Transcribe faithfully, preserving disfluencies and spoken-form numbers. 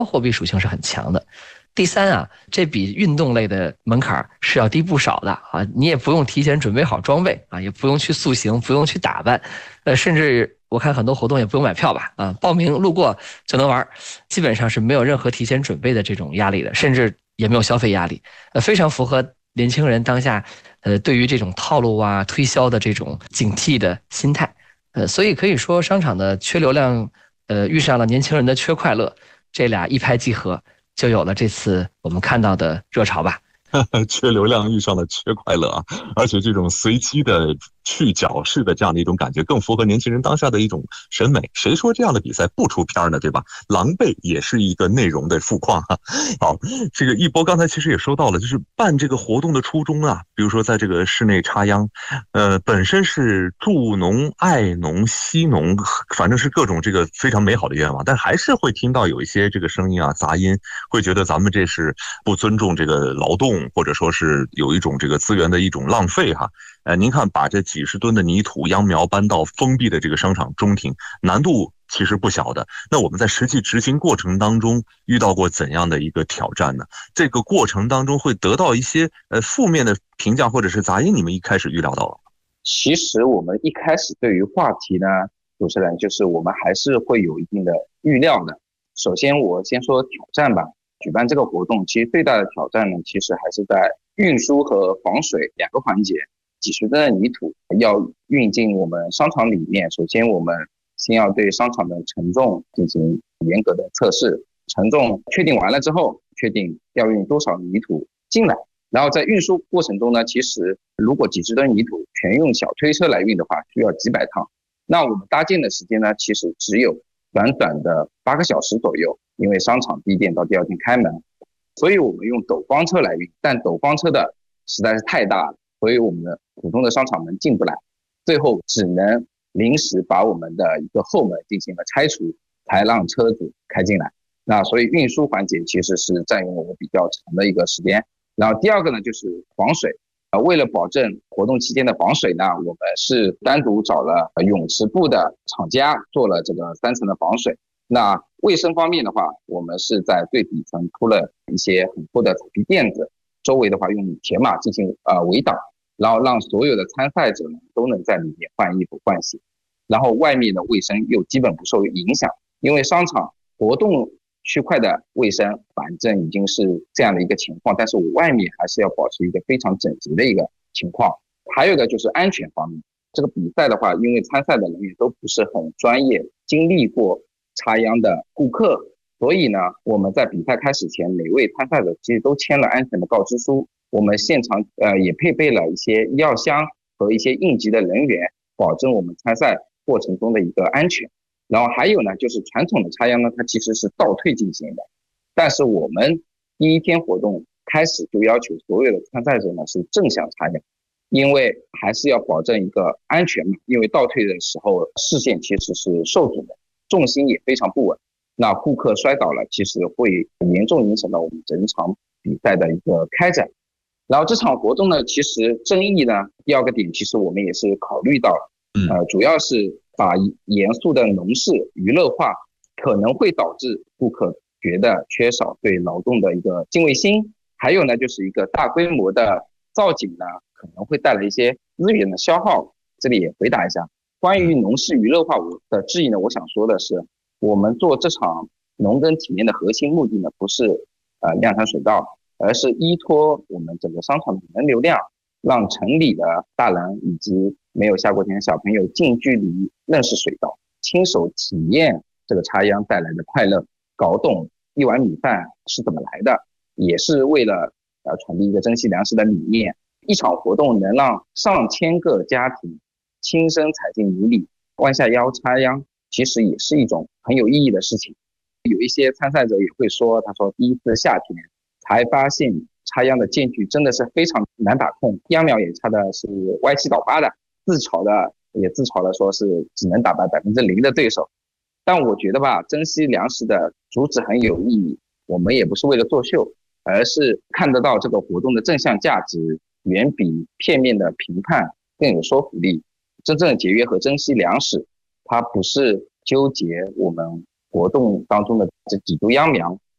货币属性是很强的。第三啊，这比运动类的门槛是要低不少的啊，你也不用提前准备好装备啊，也不用去塑形，不用去打扮，呃，甚至我看很多活动也不用买票吧，啊，报名路过就能玩，基本上是没有任何提前准备的这种压力的，甚至也没有消费压力，呃，非常符合年轻人当下呃对于这种套路啊推销的这种警惕的心态，呃，所以可以说商场的缺流量，呃，遇上了年轻人的缺快乐，这俩一拍即合。就有了这次我们看到的热潮吧。 缺流量遇上了缺快乐啊，而且这种随机的去角式的这样的一种感觉，更符合年轻人当下的一种审美。谁说这样的比赛不出片呢？对吧？狼狈也是一个内容的富矿哈、啊。好，这个一波刚才其实也说到了，就是办这个活动的初衷啊，比如说在这个室内插秧，呃，本身是助农、爱农、惜农，反正是各种这个非常美好的愿望，但还是会听到有一些这个声音啊、杂音，会觉得咱们这是不尊重这个劳动。或者说是有一种这个资源的一种浪费哈，呃，您看把这几十吨的泥土秧苗搬到封闭的这个商场中庭，难度其实不小的。那我们在实际执行过程当中遇到过怎样的一个挑战呢？这个过程当中会得到一些呃负面的评价或者是杂音，你们一开始预料到了吗？ 其实我们一开始对于话题呢，主持人就是我们还是会有一定的预料的。首先我先说挑战吧。举办这个活动，其实最大的挑战呢，其实还是在运输和防水两个环节。几十吨的泥土要运进我们商场里面，首先我们先要对商场的承重进行严格的测试，承重确定完了之后，确定要运多少泥土进来。然后在运输过程中呢，其实如果几十吨泥土全用小推车来运的话，需要几百趟。那我们搭建的时间呢，其实只有短短的八个小时左右。因为商场第一天到第二天开门，所以我们用斗方车来运，但斗方车的实在是太大了，所以我们的普通的商场门进不来，最后只能临时把我们的一个后门进行了拆除，才让车子开进来。那所以运输环节其实是占用我们比较长的一个时间。然后第二个呢，就是防水。呃，为了保证活动期间的防水呢，我们是单独找了泳池部的厂家做了这个三层的防水。那卫生方面的话，我们是在最底层铺了一些很厚的草皮垫子，周围的话用铁马进行呃围挡，然后让所有的参赛者呢都能在里面换衣服换鞋，然后外面的卫生又基本不受影响，因为商场活动区块的卫生反正已经是这样的一个情况，但是我外面还是要保持一个非常整洁的一个情况。还有一个就是安全方面，这个比赛的话，因为参赛的人员都不是很专业，经历过插秧的顾客，所以呢，我们在比赛开始前，每位参赛者其实都签了安全的告知书。我们现场呃也配备了一些医药箱和一些应急的人员，保证我们参赛过程中的一个安全。然后还有呢，就是传统的插秧呢，它其实是倒退进行的，但是我们第一天活动开始就要求所有的参赛者呢是正向插秧，因为还是要保证一个安全嘛，因为倒退的时候视线其实是受阻的。重心也非常不稳，那顾客摔倒了，其实会严重影响到我们整场比赛的一个开展。然后这场活动呢，其实争议呢，第二个点，其实我们也是考虑到了，呃，主要是把严肃的农事娱乐化，可能会导致顾客觉得缺少对劳动的一个敬畏心。还有呢，就是一个大规模的造景呢，可能会带来一些资源的消耗。这里也回答一下。关于农事娱乐化的质疑呢，我想说的是，我们做这场农耕体验的核心目的呢，不是呃量产水稻，而是依托我们整个商场的人流量，让城里的大人以及没有下过田的小朋友近距离认识水稻，亲手体验这个插秧带来的快乐，搞懂一碗米饭是怎么来的，也是为了呃传递一个珍惜粮食的理念。一场活动能让上千个家庭亲身踩进泥里，弯下腰插秧，其实也是一种很有意义的事情。有一些参赛者也会说，他说第一次夏天才发现插秧的间距真的是非常难把控，秧苗也插的是歪七倒八的，自嘲的也自嘲的说是只能打败百分之零的对手。但我觉得吧，珍惜粮食的主旨很有意义，我们也不是为了作秀，而是看得到这个活动的正向价值，远比片面的评判更有说服力。真正的节约和珍惜粮食，它不是纠结我们活动当中的这几株秧苗，